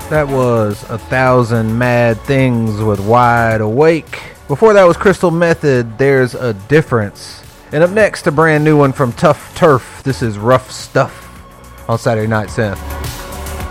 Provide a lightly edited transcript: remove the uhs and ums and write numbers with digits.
That was 1,000 Mad Things with Wide Awake. Before that was Crystal Method, There's a Difference. And up next, a brand new one from Tough Turf. This is Rough Stuff on Saturday Night Synth.